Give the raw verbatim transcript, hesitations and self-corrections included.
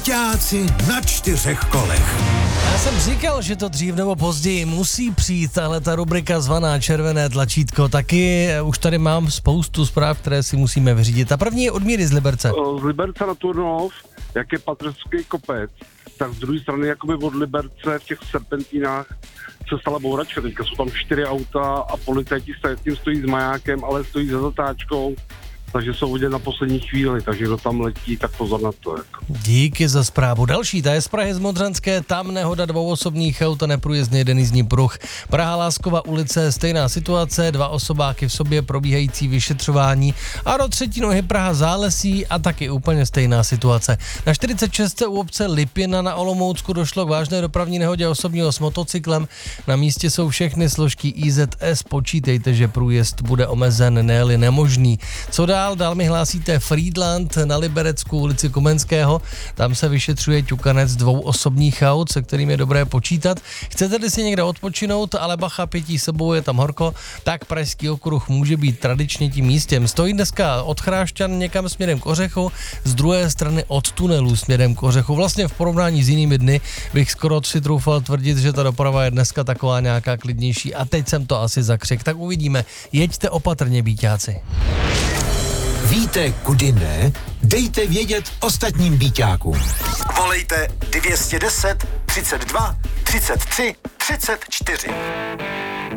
Byťáci na čtyřech kolech. Já jsem říkal, že to dřív nebo později musí přijít, tahle ta rubrika zvaná Červené tlačítko. Taky už tady mám spoustu zpráv, které si musíme vyřídit. A první je od Míry z Liberce. Z Liberce na Turnov, jak je Patrovský kopec, tak z druhé strany jakoby od Liberce v těch serpentínách se stala bouračka. Teďka jsou tam čtyři auta a policajti tím stojí s majákem, ale stojí za zatáčkou. Takže jsou vidět na poslední chvíli, takže kdo tam letí, tak pozor na to. Jako. Díky za zprávu. Další, ta je z Prahy z Modřanské, tam nehoda dvou osobních aut a neprůjezdný jeden jízdní pruh. Praha Láskova ulice, stejná situace, dva osobáky v sobě, probíhající vyšetřování a do třetí nohy Praha Zálesí a taky úplně stejná situace. Na čtyřicet šest u obce Lipina na Olomoucku došlo k vážné dopravní nehodě osobního s motocyklem. Na místě jsou všechny složky I Z S, počítejte, že průjezd bude omezen, ne-li nemožný. Co dál? Dál mi hlásíte Friedland na Liberecku ulici Komenského. Tam se vyšetřuje ťukanec dvou osobních aut, se kterým je dobré počítat. Chcete-li si někde odpočinout, ale bacha, pětí sebou je tam horko, tak Pražský okruh může být tradičně tím místem. Stojí dneska od Chrášťan někam směrem k Ořechu, z druhé strany od tunelu směrem k Ořechu. Vlastně v porovnání s jinými dny bych skoro si troufal tvrdit, že ta doprava je dneska taková nějaká klidnější. A teď jsem to asi zakřik. Tak uvidíme. Jeďte opatrně, byťáci. Víte, kudy ne? Dejte vědět ostatním byťákům. Volejte dvě stě deset, třicet dva, třicet tři, třicet čtyři.